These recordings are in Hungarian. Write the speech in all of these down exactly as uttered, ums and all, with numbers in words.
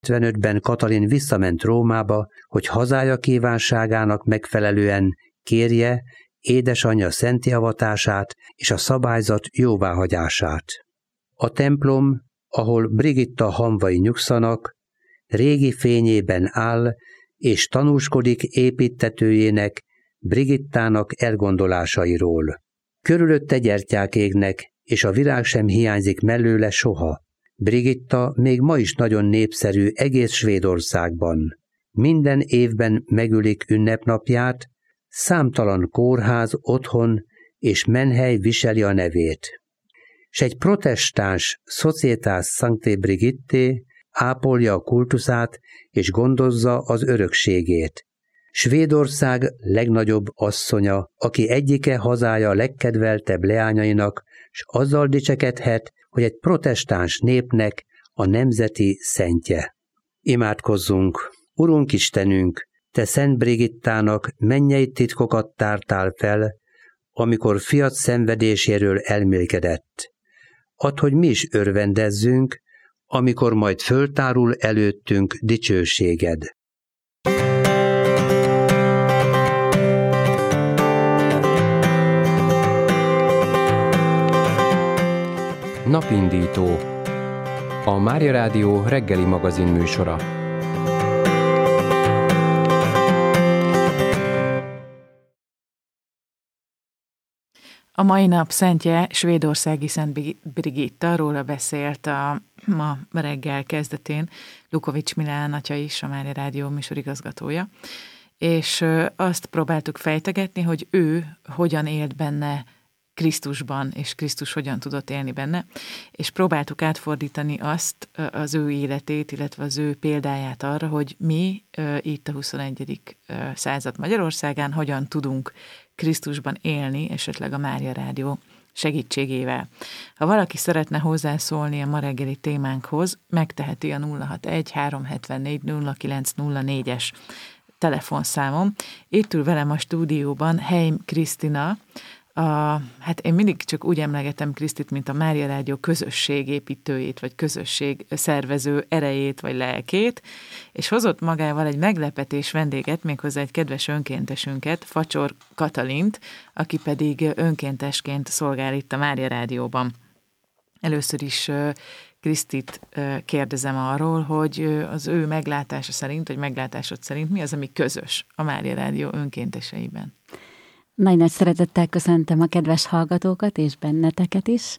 hetvenötben Katalin visszament Rómába, hogy hazája kívánságának megfelelően kérje édesanyja szentjavatását és a szabályzat jóváhagyását. A templom, ahol Brigitta hamvai nyugszanak, régi fényében áll, és tanúskodik építtetőjének, Brigittának elgondolásairól. Körülötte gyertyák égnek, és a virág sem hiányzik mellőle soha. Brigitta még ma is nagyon népszerű egész Svédországban. Minden évben megülik ünnepnapját, számtalan kórház, otthon és menhely viseli a nevét. S egy protestáns Societas Sanctae Brigittae ápolja a kultuszát és gondozza az örökségét. Svédország legnagyobb asszonya, aki egyike hazája legkedveltebb leányainak, s azzal dicsekedhet, hogy egy protestáns népnek a nemzeti szentje. Imádkozzunk! Urunk Istenünk, Te Szent Brigittának mennyei titkokat tártál fel, amikor fiat szenvedéséről elmélkedett. Add, hogy mi is örvendezzünk, amikor majd föltárul előttünk dicsőséged. Napindító. A Mária Rádió reggeli magazin műsora. A mai nap szentje svédországi Szent Brigitta, róla beszélt a ma reggel kezdetén Lukovics Milán atya is, a Mária Rádió műsorigazgatója, és azt próbáltuk fejtegetni, hogy ő hogyan élt benne Krisztusban, és Krisztus hogyan tudott élni benne, és próbáltuk átfordítani azt, az ő életét, illetve az ő példáját arra, hogy mi itt a huszonegyedik század Magyarországán hogyan tudunk Krisztusban élni, esetleg a Mária Rádió segítségével. Ha valaki szeretne hozzászólni a ma reggeli témánkhoz, megteheti a nulla hatvanegy három hetvennégy nulla kilenc nulla négyes telefonszámom. Itt ül velem a stúdióban Heim Krisztina, A, hát én mindig csak úgy emlegetem Krisztit, mint a Mária Rádió közösségépítőjét, vagy közösség szervező erejét, vagy lelkét, és hozott magával egy meglepetés vendéget, méghozzá egy kedves önkéntesünket, Facsor Katalint, aki pedig önkéntesként szolgál itt a Mária Rádióban. Először is Krisztit kérdezem arról, hogy az ő meglátása szerint, vagy meglátásod szerint mi az, ami közös a Mária Rádió önkénteseiben? Nagy-nagy szeretettel köszöntöm a kedves hallgatókat, és benneteket is.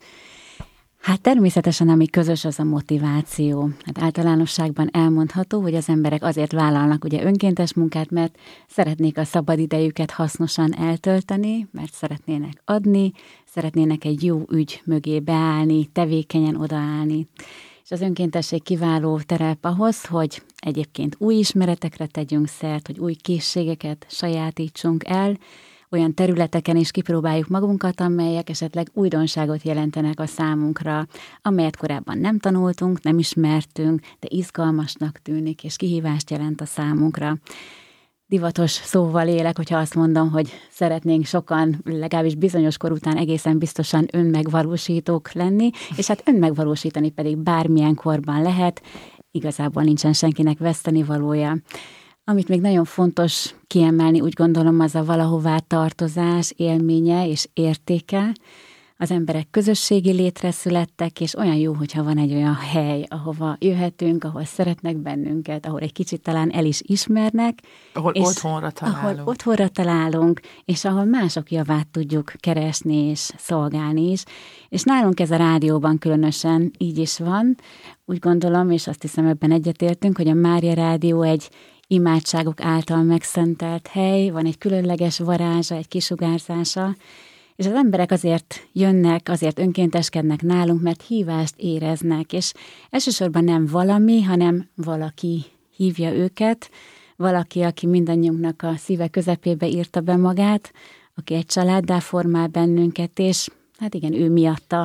Hát természetesen, ami közös, az a motiváció. Hát általánosságban elmondható, hogy az emberek azért vállalnak ugye önkéntes munkát, mert szeretnék a szabadidejüket hasznosan eltölteni, mert szeretnének adni, szeretnének egy jó ügy mögé beállni, tevékenyen odaállni. És az önkéntesség kiváló terep ahhoz, hogy egyébként új ismeretekre tegyünk szert, hogy új készségeket sajátítsunk el, olyan területeken is kipróbáljuk magunkat, amelyek esetleg újdonságot jelentenek a számunkra, amelyet korábban nem tanultunk, nem ismertünk, de izgalmasnak tűnik, és kihívást jelent a számunkra. Divatos szóval élek, hogyha azt mondom, hogy szeretnénk sokan, legalábbis bizonyos kor után egészen biztosan önmegvalósítók lenni, és hát önmegvalósítani pedig bármilyen korban lehet, igazából nincsen senkinek vesztenivalója. Amit még nagyon fontos kiemelni, úgy gondolom, az a valahová tartozás élménye és értéke. Az emberek közösségi létre születtek, és olyan jó, hogyha van egy olyan hely, ahova jöhetünk, ahol szeretnek bennünket, ahol egy kicsit talán el is ismernek. Ahol otthonra találunk. Ahol otthonra találunk, és ahol mások javát tudjuk keresni és szolgálni is. És nálunk ez a rádióban különösen így is van. Úgy gondolom, és azt hiszem ebben egyetértünk, hogy a Mária Rádió egy imádságok által megszentelt hely, van egy különleges varázsa, egy kisugárzása, és az emberek azért jönnek, azért önkénteskednek nálunk, mert hívást éreznek, és elsősorban nem valami, hanem valaki hívja őket, valaki, aki mindannyiunknak a szíve közepébe írta be magát, aki egy családdá formál bennünket, és hát igen, ő miatta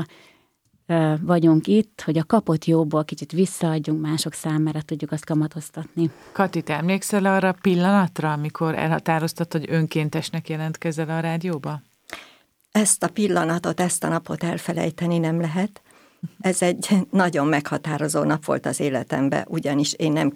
vagyunk itt, hogy a kapott jóból kicsit visszaadjunk, mások számára tudjuk azt kamatoztatni. Kati, te emlékszel arra a pillanatra, amikor elhatároztad, hogy önkéntesnek jelentkezel a rádióba? Ezt a pillanatot, ezt a napot elfelejteni nem lehet. Ez egy nagyon meghatározó nap volt az életemben, ugyanis én nem